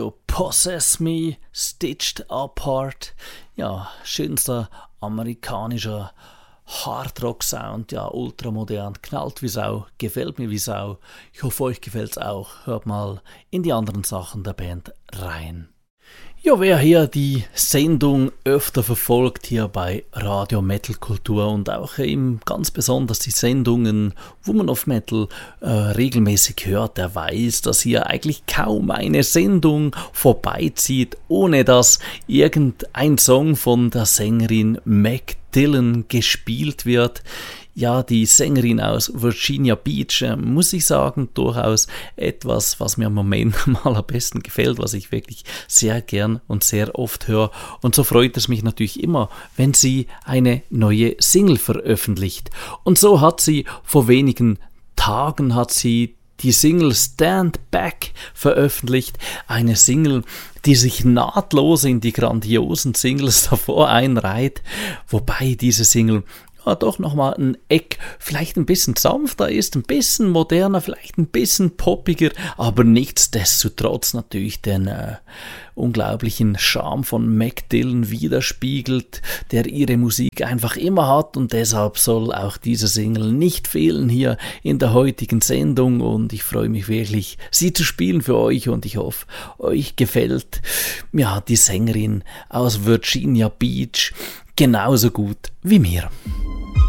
zu Possess Me, Stitched Apart. Ja, schönster amerikanischer Hardrock-Sound, ja, ultramodern, knallt wie Sau, gefällt mir wie Sau. Ich hoffe, euch gefällt's auch. Hört mal in die anderen Sachen der Band rein. Ja, wer hier die Sendung öfter verfolgt, hier bei Radio Metal Kultur und auch eben ganz besonders die Sendungen Woman of Metal regelmäßig hört, der weiß, dass hier eigentlich kaum eine Sendung vorbeizieht, ohne dass irgendein Song von der Sängerin Meg Dillon gespielt wird. Ja, die Sängerin aus Virginia Beach, muss ich sagen, durchaus etwas, was mir im Moment am allerbesten gefällt, was ich wirklich sehr gern und sehr oft höre. Und so freut es mich natürlich immer, wenn sie eine neue Single veröffentlicht. Und so hat sie vor wenigen Tagen die Single Stand Back veröffentlicht. Eine Single, die sich nahtlos in die grandiosen Singles davor einreiht, wobei diese Single doch nochmal ein Eck vielleicht ein bisschen sanfter ist, ein bisschen moderner, vielleicht ein bisschen poppiger, aber nichtsdestotrotz natürlich den unglaublichen Charme von Meg Dillon widerspiegelt, der ihre Musik einfach immer hat, und deshalb soll auch diese Single nicht fehlen hier in der heutigen Sendung, und ich freue mich wirklich, sie zu spielen für euch, und ich hoffe, euch gefällt ja die Sängerin aus Virginia Beach genauso gut wie mir.